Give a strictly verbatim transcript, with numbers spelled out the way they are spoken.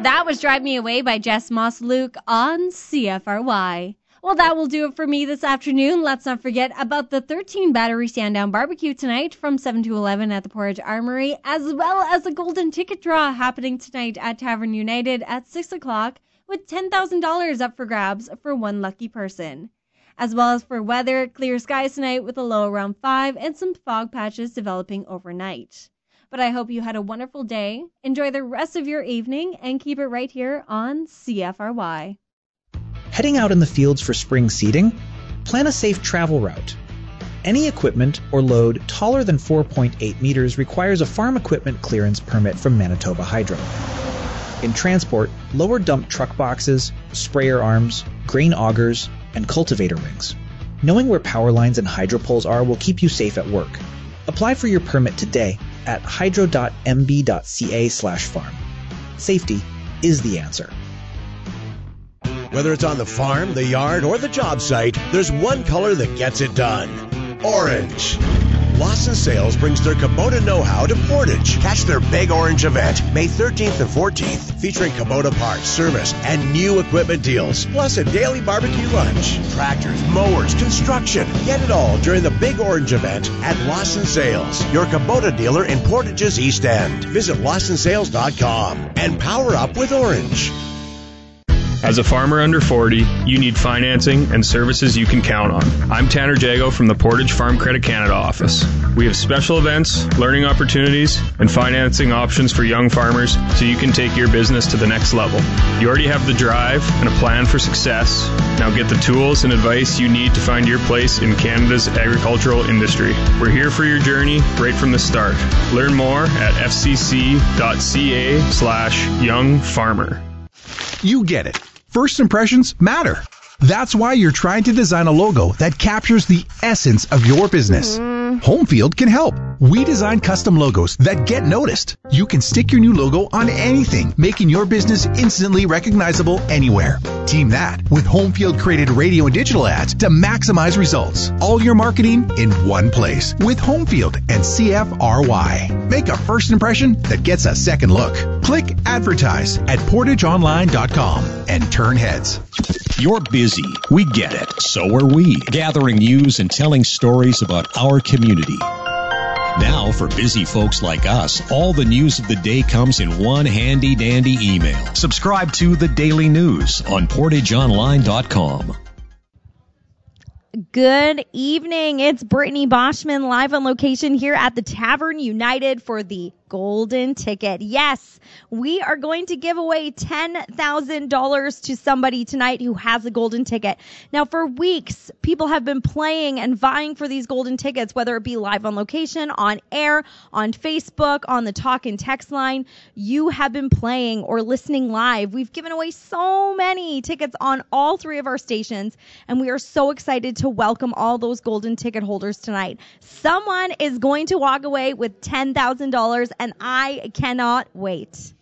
That was Drive Me Away by Jess Moss-Luke on C F R Y. Well, that will do it for me this afternoon. Let's not forget about the thirteen Battery Sandown Barbecue tonight from seven to eleven at the Portage Armory, as well as the Golden Ticket Draw happening tonight at Tavern United at six o'clock with ten thousand dollars up for grabs for one lucky person. As well as for weather, clear skies tonight with a low around five and some fog patches developing overnight. But I hope you had a wonderful day. Enjoy the rest of your evening and keep it right here on C F R Y. Heading out in the fields for spring seeding? Plan a safe travel route. Any equipment or load taller than four point eight meters requires a farm equipment clearance permit from Manitoba Hydro. In transport, lower dump truck boxes, sprayer arms, grain augers, and cultivator rings. Knowing where power lines and hydro poles are will keep you safe at work. Apply for your permit today at hydro.mb.ca slash farm. Safety is the answer. Whether it's on the farm, the yard, or the job site, there's one color that gets it done. Orange. Lawson Sales brings their Kubota know-how to Portage. Catch their Big Orange event May thirteenth and fourteenth, featuring Kubota parts, service, and new equipment deals, plus a daily barbecue lunch. Tractors, mowers, construction. Get it all during the Big Orange event at Lawson Sales, your Kubota dealer in Portage's East End. Visit lawson sales dot com and power up with Orange. As a farmer under forty, you need financing and services you can count on. I'm Tanner Jago from the Portage Farm Credit Canada office. We have special events, learning opportunities, and financing options for young farmers so you can take your business to the next level. You already have the drive and a plan for success. Now get the tools and advice you need to find your place in Canada's agricultural industry. We're here for your journey right from the start. Learn more at fcc.ca slash young farmer. You get it. First impressions matter. That's why you're trying to design a logo that captures the essence of your business. Mm-hmm. Homefield can help. We design custom logos that get noticed. You can stick your new logo on anything, making your business instantly recognizable anywhere. Team that with Homefield created radio and digital ads to maximize results. All your marketing in one place with Homefield and C F R Y. Make a first impression that gets a second look. Click advertise at portage online dot com and turn heads. You're busy. We get it. So are we. Gathering news and telling stories about our community. Now, for busy folks like us, all the news of the day comes in one handy-dandy email. Subscribe to The Daily News on portage online dot com. Good evening. It's Brittany Boschman live on location here at the Tavern United for the Golden Ticket. Yes, we are going to give away ten thousand dollars to somebody tonight who has a golden ticket. Now, for weeks, people have been playing and vying for these golden tickets, whether it be live on location, on air, on Facebook, on the talk and text line. You have been playing or listening live. We've given away so many tickets on all three of our stations, and we are so excited to welcome all those golden ticket holders tonight. Someone is going to walk away with ten thousand dollars, and I cannot wait.